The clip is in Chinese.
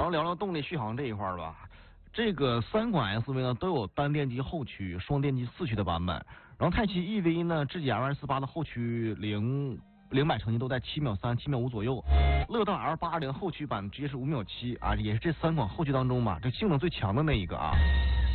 后聊聊动力续航这一块吧。这个3款 SUV 呢都有单电机后驱、双电机4驱的版本。然后泰系 EV 呢，智己 L248 的后驱0-100成绩都在7秒3、7秒5左右。乐道 L80后驱版直接是5秒7啊，也是这3款后驱当中嘛，这性能最强的那一个啊。